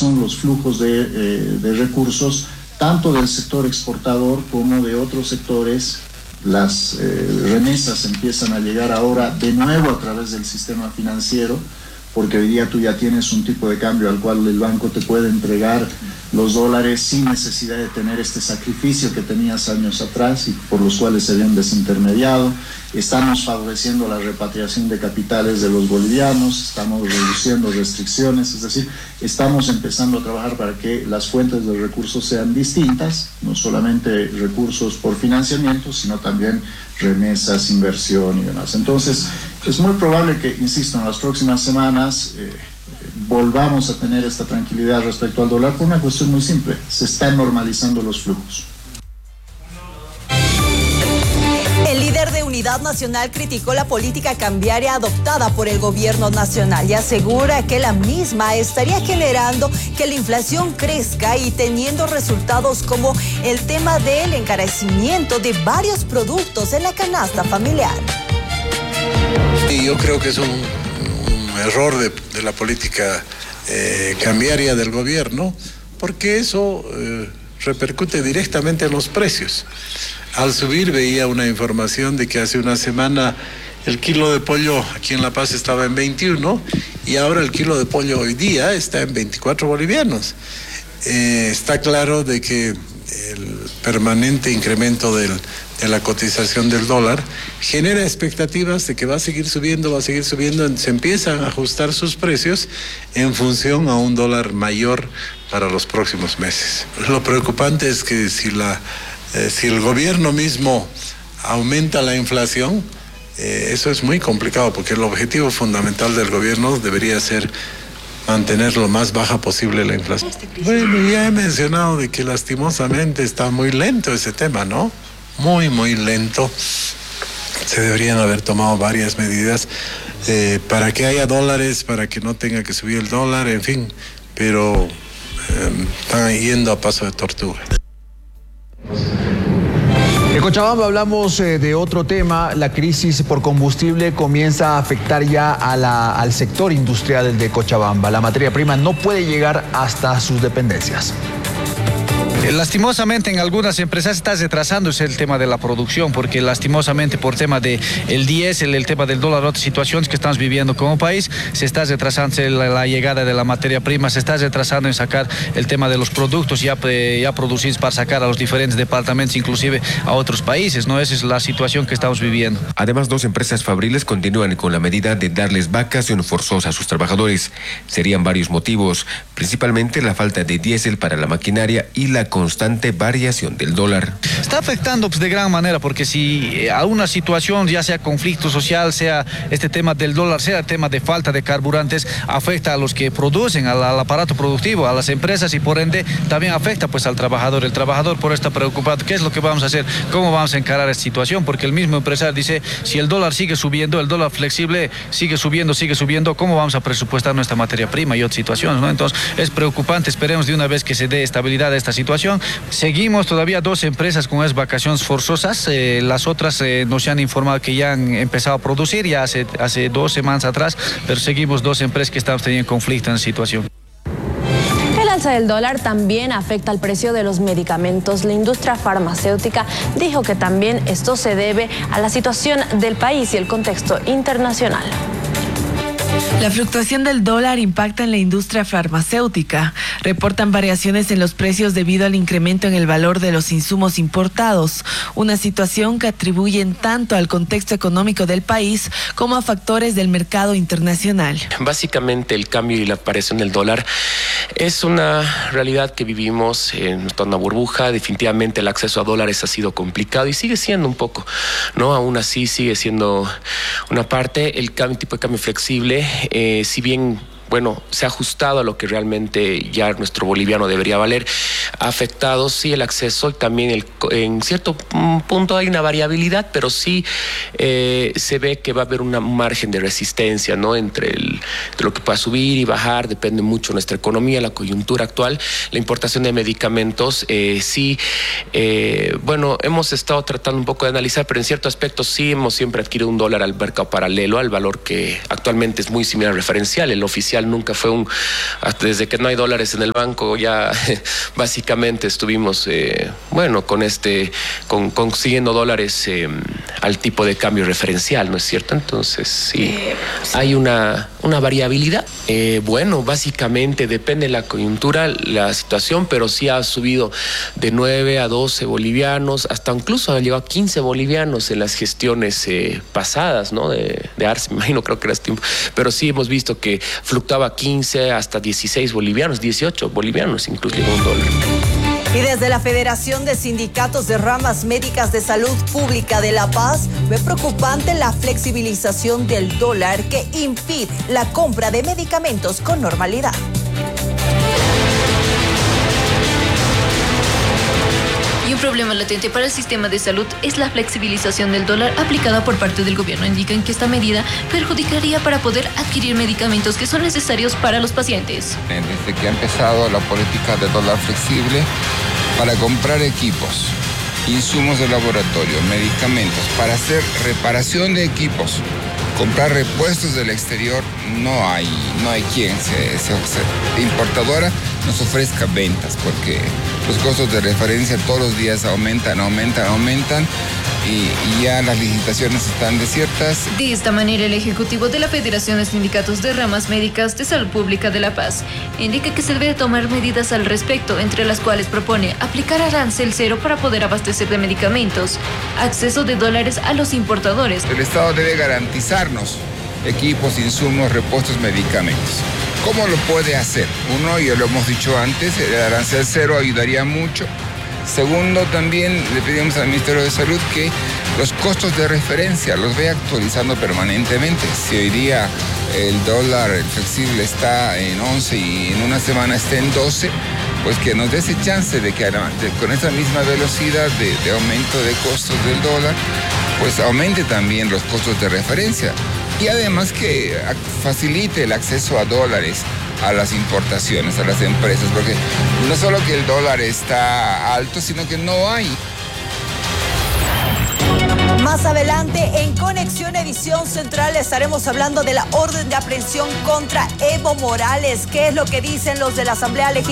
son los flujos de recursos, tanto del sector exportador como de otros sectores. Las remesas empiezan a llegar ahora de nuevo a través del sistema financiero, porque hoy día tú ya tienes un tipo de cambio al cual el banco te puede entregar los dólares sin necesidad de tener este sacrificio que tenías años atrás y por los cuales se habían desintermediado. Estamos favoreciendo la repatriación de capitales de los bolivianos, estamos reduciendo restricciones, es decir, estamos empezando a trabajar para que las fuentes de recursos sean distintas, no solamente recursos por financiamiento, sino también remesas, inversión y demás. Entonces, es muy probable que, insisto, en las próximas semanas volvamos a tener esta tranquilidad respecto al dólar por una cuestión muy simple: se están normalizando los flujos. El líder de Unidad Nacional criticó la política cambiaria adoptada por el gobierno nacional y asegura que la misma estaría generando que la inflación crezca y teniendo resultados como el tema del encarecimiento de varios productos en la canasta familiar. Y yo creo que es un error de la política cambiaria del gobierno, porque eso repercute directamente en los precios. Al subir veía una información de que hace una semana el kilo de pollo aquí en La Paz estaba en 21 y ahora el kilo de pollo hoy día está en 24 bolivianos. Está claro de que el permanente incremento de la cotización del dólar genera expectativas de que va a seguir subiendo, se empiezan a ajustar sus precios en función a un dólar mayor para los próximos meses. Lo preocupante es que si el gobierno mismo aumenta la inflación, eso es muy complicado, porque el objetivo fundamental del gobierno debería ser mantener lo más baja posible la inflación. Bueno, ya he mencionado de que lastimosamente está muy lento ese tema, ¿no? Muy, muy lento. Se deberían haber tomado varias medidas para que haya dólares, para que no tenga que subir el dólar, en fin, pero están yendo a paso de tortuga. En Cochabamba hablamos de otro tema. La crisis por combustible comienza a afectar ya al sector industrial de Cochabamba. La materia prima no puede llegar hasta sus dependencias. Lastimosamente en algunas empresas está retrasándose el tema de la producción, porque lastimosamente por tema de el diésel, el tema del dólar, otras situaciones que estamos viviendo como país, se está retrasando la llegada de la materia prima, se está retrasando en sacar el tema de los productos ya producidos para sacar a los diferentes departamentos, inclusive a otros países, ¿no? Esa es la situación que estamos viviendo. Además, 2 empresas fabriles continúan con la medida de darles vacación forzosa a sus trabajadores. Serían varios motivos, principalmente la falta de diésel para la maquinaria y la constante variación del dólar. Está afectando de gran manera, porque si a una situación, ya sea conflicto social, sea este tema del dólar, sea el tema de falta de carburantes, afecta a los que producen, al aparato productivo, a las empresas, y por ende también afecta pues al trabajador. El trabajador por estar preocupado, ¿qué es lo que vamos a hacer? ¿Cómo vamos a encarar esta situación? Porque el mismo empresario dice, si el dólar sigue subiendo, el dólar flexible sigue subiendo, ¿cómo vamos a presupuestar nuestra materia prima y otras situaciones, ¿no? Entonces es preocupante. Esperemos de una vez que se dé estabilidad a esta situación. Seguimos todavía 2 empresas con esas vacaciones forzosas. Las otras nos han informado que ya han empezado a producir ya hace 2 semanas atrás, pero seguimos 2 empresas que estamos teniendo conflicto en la situación. El alza del dólar también afecta al precio de los medicamentos. La industria farmacéutica dijo que también esto se debe a la situación del país y el contexto internacional. La fluctuación del dólar impacta en la industria farmacéutica. Reportan variaciones en los precios debido al incremento en el valor de los insumos importados, una situación que atribuyen tanto al contexto económico del país como a factores del mercado internacional. Básicamente el cambio y la aparición del dólar es una realidad que vivimos en una burbuja. Definitivamente el acceso a dólares ha sido complicado y sigue siendo un poco, ¿no? Aún así sigue siendo una parte. El tipo de cambio flexible, si bien se ha ajustado a lo que realmente ya nuestro boliviano debería valer, ha afectado sí el acceso y también en cierto punto hay una variabilidad, pero sí se ve que va a haber un margen de resistencia, ¿no? Entre lo que pueda subir y bajar, depende mucho de nuestra economía, la coyuntura actual. La importación de medicamentos, hemos estado tratando un poco de analizar, pero en cierto aspecto sí hemos siempre adquirido un dólar al mercado paralelo, al valor que actualmente es muy similar al referencial. El oficial referencial nunca fue desde que no hay dólares en el banco ya básicamente estuvimos, consiguiendo dólares al tipo de cambio referencial, ¿no es cierto? Entonces sí. Hay una variabilidad. Básicamente depende de la coyuntura, la situación, pero sí ha subido de 9 a 12 bolivianos, hasta incluso ha llegado a 15 bolivianos en las gestiones pasadas, ¿no? De Arce, me imagino, creo que era este tiempo. Pero sí hemos visto que fluctuaba 15 hasta 16 bolivianos, 18 bolivianos, incluso llegó $1. Y desde la Federación de Sindicatos de Ramas Médicas de Salud Pública de La Paz, ve preocupante la flexibilización del dólar que impide la compra de medicamentos con normalidad. Y un problema latente para el sistema de salud es la flexibilización del dólar aplicada por parte del gobierno. Indican que esta medida perjudicaría para poder adquirir medicamentos que son necesarios para los pacientes. Desde que ha empezado la política de dólar flexible, para comprar equipos, insumos de laboratorio, medicamentos, para hacer reparación de equipos, comprar repuestos del exterior, no hay quien importadora nos ofrezca ventas, porque los costos de referencia todos los días aumentan y ya las licitaciones están desiertas. De esta manera, el Ejecutivo de la Federación de Sindicatos de Ramas Médicas de Salud Pública de La Paz indica que se debe tomar medidas al respecto, entre las cuales propone aplicar arancel cero para poder abastecer de medicamentos, acceso de dólares a los importadores. El Estado debe garantizarnos equipos, insumos, repuestos, medicamentos. ¿Cómo lo puede hacer? Uno, ya lo hemos dicho antes, el arancel cero ayudaría mucho. Segundo, también le pedimos al Ministerio de Salud que los costos de referencia los vaya actualizando permanentemente. Si hoy día el dólar el flexible está en 11 y en una semana está en 12, pues que nos dé ese chance de que con esa misma velocidad de aumento de costos del dólar, pues aumente también los costos de referencia. Y además que facilite el acceso a dólares a las importaciones, a las empresas, porque no solo que el dólar está alto, sino que no hay. Más adelante, en Conexión Edición Central, estaremos hablando de la orden de aprehensión contra Evo Morales. ¿Qué es lo que dicen los de la Asamblea Legislativa?